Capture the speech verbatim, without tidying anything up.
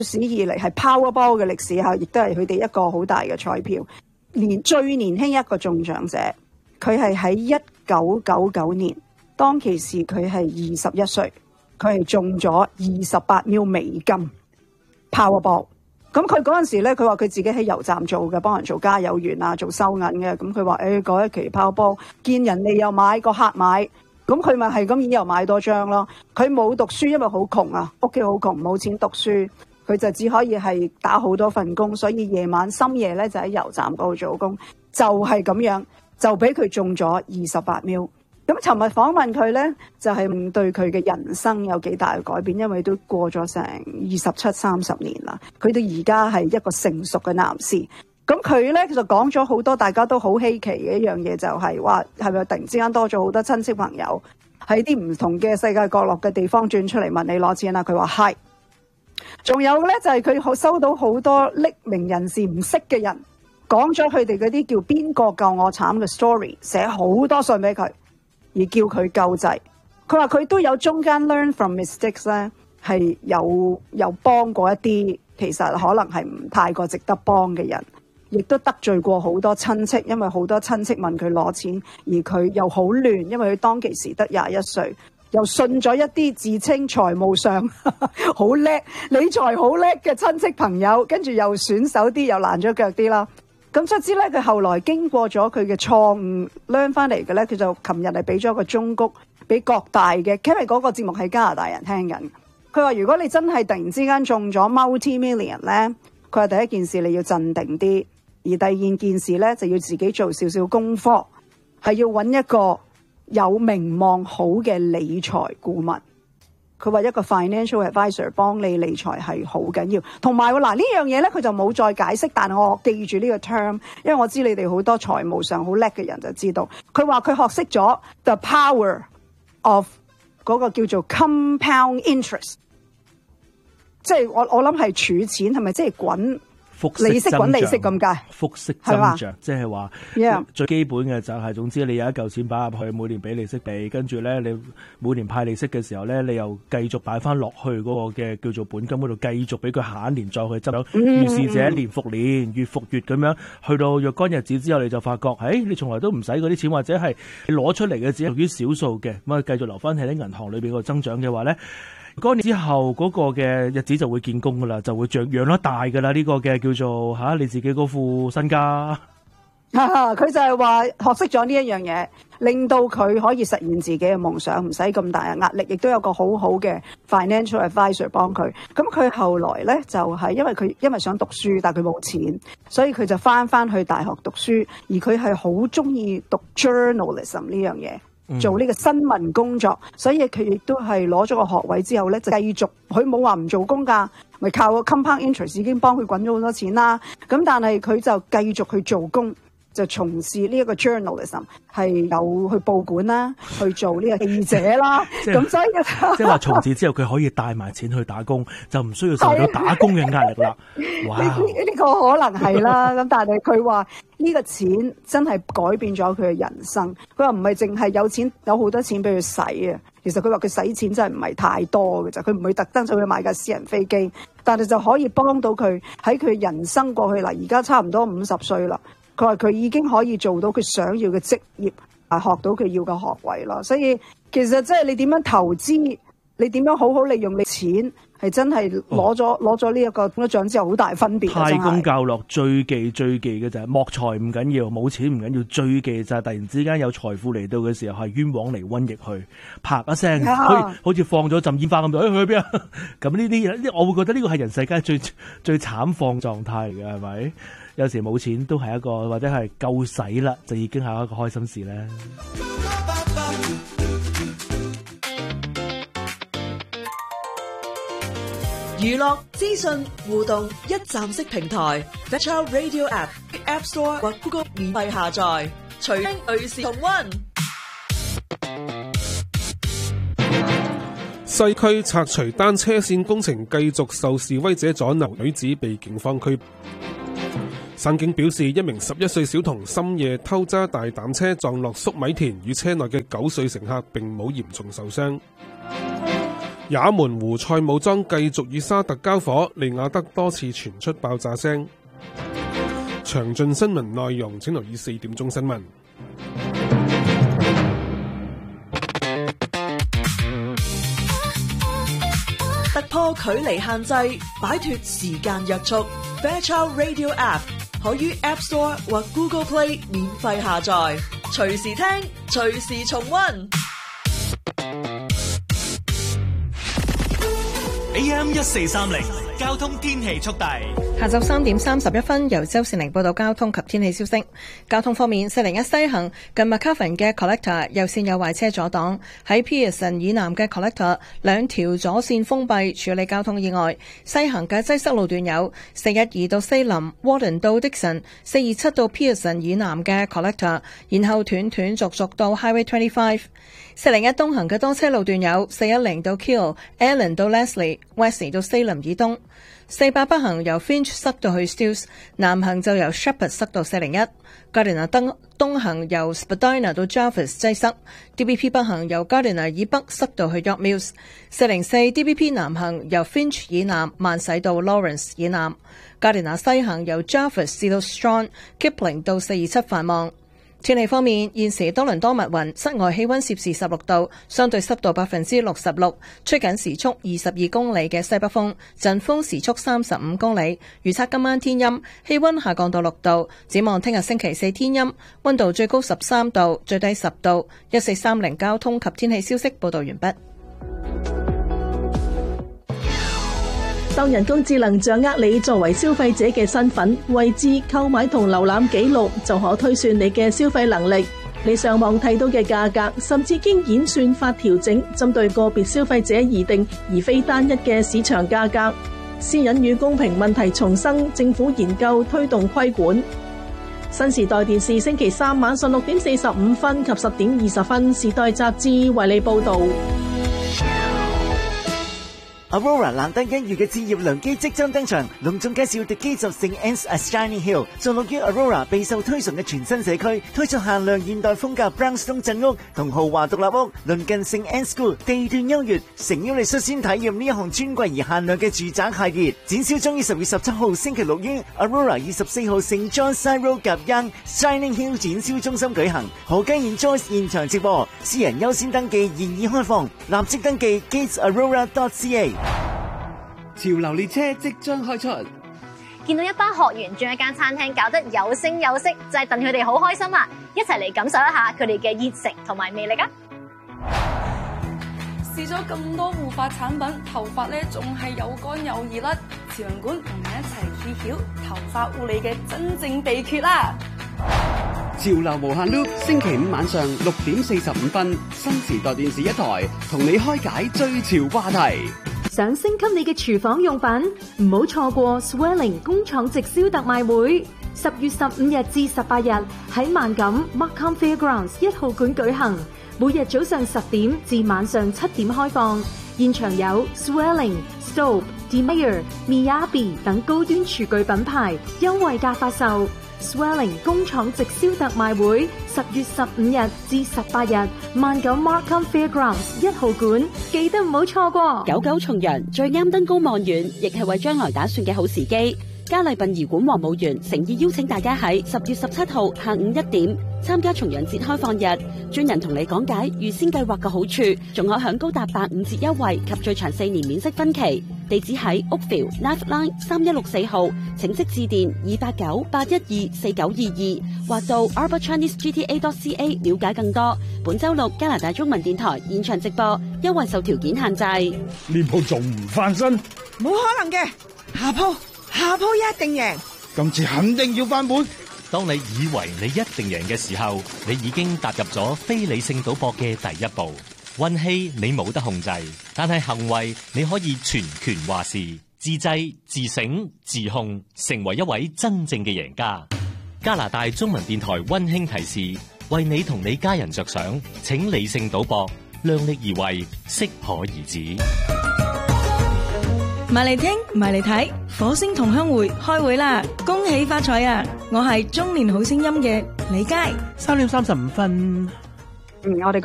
史以嚟係 Powerball 嘅歷史下，亦都係佢哋一個好大嘅彩票。年最年輕一個中獎者，佢係喺一九九九年，當其時佢係二十一歲，佢係中咗二十八秒美金 Powerball。咁佢嗰陣時咧，佢話佢自己喺油站做嘅，幫人做加油員啊，做收銀嘅。咁佢話誒嗰一期拋波，見人哋又買，個客買，咁佢咪係咁又買多張咯。佢冇讀書，因為好窮啊，屋企好窮，冇錢讀書，佢就只可以係打好多份工，所以夜晚深夜咧就喺油站嗰度做工，就係咁樣就俾佢中咗二十八秒。咁尋日訪問佢咧，就係、是、對佢嘅人生有幾大嘅改變，因為都過咗成二十七、三十年啦。佢到而家係一個成熟嘅男士。咁佢咧其實講咗好多，大家都好稀奇嘅一樣嘢，就係話係咪突然之間多咗好多親戚朋友喺啲唔同嘅世界角落嘅地方轉出嚟問你攞錢啦？佢話係。仲有咧就係佢收到好多匿名人士唔識嘅人講咗佢哋嗰啲叫邊個救我慘嘅 story， 寫好多信俾佢。而叫佢救濟，佢話佢都有中間 learn from mistakes 咧，係有有幫過一啲其實可能係唔太過值得幫嘅人，亦都得罪過好多親戚，因為好多親戚問佢攞錢，而佢又好亂，因為佢當其時得廿一歲，又信咗一啲自稱財務上好叻、理財好叻嘅親戚朋友，跟住又選手啲，又爛咗腳啲啦。咁所以咧，佢後來經過咗佢嘅錯誤 learn 翻嚟嘅咧，佢就琴日係俾咗個忠告俾各大嘅，因為嗰個節目係加拿大人聽緊。佢話如果你真係突然之間中咗 multi-million 咧，佢話第一件事你要鎮定啲，而第二件事咧就要自己做少少功課，係要揾一個有名望好嘅理財顧問。佢話一個 financial advisor 幫你理財係好緊要，同埋嗱呢樣嘢咧，佢就冇再解釋，但係我記住呢個 term，因為我知你哋好多財務上好叻嘅人就知道。佢話佢學識咗 the power of 嗰個叫做 compound interest， 即係我我諗係儲錢係咪即係滾利息滾利息咁解？ 複息增長，即係話 Yeah. 最基本嘅就係、是、總之你有一嚿錢擺入去，每年俾利息俾，跟住咧你每年派利息嘅時候咧，你又繼續擺翻落去嗰個嘅叫做本金嗰度，繼續俾佢下一年再去執。於是者年復年，月復月咁樣，去到若干日子之後，你就發覺，誒、哎、你從來都唔使嗰啲錢，或者係你攞出嚟嘅只係屬於少數嘅，咁啊繼續留翻喺啲銀行裏邊個增長嘅話咧。嗰年之後嗰個嘅日子就會見功噶啦，就會長養得大噶啦。呢、這個嘅叫做吓、啊、你自己嗰副身家。 佢就係話學識咗呢一樣嘢，令到佢可以實現自己嘅夢想，唔使咁大嘅壓力，亦都有個好好嘅 financial advisor 幫佢。咁佢後來咧就係、是、因為佢因為想讀書，但係佢冇錢，所以佢就翻翻去大學讀書，而佢係好中意讀 journalism 呢樣嘢。做呢個新聞工作，所以佢亦都係攞咗個學位之後咧，就繼續佢冇話唔做工㗎，咪靠個 compound interest 已經幫佢滾咗好多錢啦。咁但係佢就繼續去做工，就從事呢一個 journalism， 係有去報館啦，去做呢個記者啦。咁所以即係話從此之後佢可以帶埋錢去打工，就唔需要受到打工嘅壓力啦。哇！呢呢、呢個可能係啦，咁但係佢話呢個錢真係改變咗佢嘅人生。佢話唔係淨係有錢有好多錢俾佢使啊，其實佢話佢使錢真係唔係太多嘅啫，佢唔會特登走去買架私人飛機，但係就可以幫到佢喺佢人生過去啦，而家差唔多五十歲啦。佢話佢已經可以做到佢想要嘅職業，啊學到佢要嘅學位啦。所以其實即係你點樣投資，你點樣好好利用你錢，係真係攞咗攞咗呢一個獎獎之後好大分別。 太公教落最忌最忌嘅就係莫財唔緊要，冇錢唔緊要，最忌就係突然之間有財富嚟到嘅時候係冤枉嚟瘟疫去，啪一聲，好似好似放咗陣煙花咁，誒去邊啊？咁呢啲我會覺得呢個係人世間最最慘況狀態嚟嘅，係咪？有時冇錢都係一個，或者係夠使啦，就已經係一個開心事咧。 娛樂資訊互動一站式平台 Virtual Radio App App Store 或 Google 免費下載，隨聽隨時重溫。 西區拆除單車線工程繼續受示威者阻撓，女子被警方拘捕。省警表示，一名十一歲小童深夜偷揸大膽車撞落粟米田，與車內嘅九歲乘客並冇嚴重受傷。 也門胡塞武裝繼續與沙特交火，利雅得多次傳出爆炸聲。詳盡新聞內容請留意四點鐘新聞。 突破距離限制，擺脫時間約束。Fairchild Radio App 可於 App Store 或 Google Play 免費下載，隨時聽，隨時重溫。 A M 一四三零交通天氣速遞。 下晝三點三十一分，由周善玲報道交通及天氣消息。交通方面，四零一西行近 McCaffin 嘅 Collector 右線有壞車阻擋，喺 Pearson 以南嘅 Collector 兩條左線封閉處理交通意外。西行嘅擠塞路段有四一二到西林、Warden 到 Dixon、四二七到 Pearson 以南嘅 Collector， 然後斷斷續續到 Highway 二十五。四零一東行嘅多車路段有四一零到 Kiel、Allen 到 Leslie、Wesley 到 Salem 以東。四八北行由 Finch 塞到去 Stills， 南行就由 Shepherd 塞到四零一。Gardiner 東東行由 Spadina 到 Jarvis 擠塞。D B P 北行由 Gardiner 以北塞到去 York Mills。四零四 D B P 南行由 Finch 以南慢駛到 Lawrence 以南。Gardiner 西行由 Jarvis 至到 Strong、Kipling 到四二七繁忙。天氣方面，現時多倫多密雲，室外氣溫攝氏十六度，相對濕度百分之六十六，吹緊時速二十二公里嘅西北風，陣風時速三十五公里。預測今晚天陰，氣溫下降到六度。展望聽日星期四天陰，溫度最高十三度，最低十度。一四三零交通及天氣消息報道完畢。 當人工智能掌握你作為消費者嘅身份、位置、購買同瀏覽記錄，就可推算你嘅消費能力。你上網睇到嘅價格，甚至經演算法調整，針對個別消費者而定，而非單一嘅市場價格。私隱與公平問題重生，政府研究推動規管。新時代電視星期三晚上六點四十五分及十點二十分，時代雜誌為你報導。 Aurora 難得一遇嘅置業良機即將登場，隆重介紹 The Gates of Saint Anne's at Shining Hill， 坐落於 Aurora 備受推崇嘅全新社區，推出限量現代風格 brownstone 鎮屋同豪華獨立屋，鄰近 Saint Anne's School， 地段優越，誠邀你率先體驗呢一項尊貴而限量嘅住宅系列。展銷將於十月十七號星期六於 Aurora 二十四號 Saint John Side Road 夾 Yonge Shining Hill 展銷中心舉行，何嘉燕 Joyce 現場直播，私人優先登記現已開放，立即登記 gates aurora dot c a。 潮流列車即將開出， 見到一班學員將一間餐廳搞得有聲有色，就係戥佢哋好開心啊！一齊嚟感受一下佢哋嘅熱誠同埋魅力啊！ 試咗咁多護髮產品，頭髮咧仲係又乾又易甩，潮人館同你一齊揭曉頭髮護理嘅真正秘訣啦！ 潮流無限 loop， 星期五晚上六點四十五分，新時代電視一台同你開解最潮話題。 想升級你嘅廚房用品，唔好錯過 Swelling 工廠直銷特賣會，十月十五日至十八日喺萬錦 Markham Fairgrounds 一號館舉行，每日早上十點至晚上七點開放，現場有 Swelling、Stope、Demeyer、Miyabi 等高端廚具品牌優惠價發售。Swelling 工廠直銷特賣會，十月十五日至十八日，萬九 Markham Fairgrounds 一號館，記得唔好錯過。 九九重陽最啱登高望遠，亦係為將來打算嘅好時機。嘉麗殯儀館黃務園誠意邀請大家喺十月十七號下午一點參加重陽節開放日，專人同你講解預先計劃嘅好處，仲可享高達八五折優惠及最長四年免息分期。地址喺 Oakville Life Line 三一六四號，請即致電二八九八一二四九二二或到 Arbor Chinese G T A dot C A 了解更多。本周六加拿大中文電台現場直播，優惠受條件限制。 呢鋪仲唔翻身？ 冇可能嘅，下鋪下鋪一定贏， 今次肯定要翻本。 當你以為你一定贏嘅時候，你已經踏入咗非理性賭博嘅第一步。運氣你冇得控制，但係行為你可以全權話事。自制、自省、自控，成為一位真正嘅贏家。加拿大中文電台溫馨提示：為你同你家人着想，請理性賭博，量力而為，適可而止。 埋嚟聽，埋嚟睇，火星同鄉會開會啦！恭喜發財啊！我係中年好聲音嘅李佳， 三點三十五分。 嗯，我哋。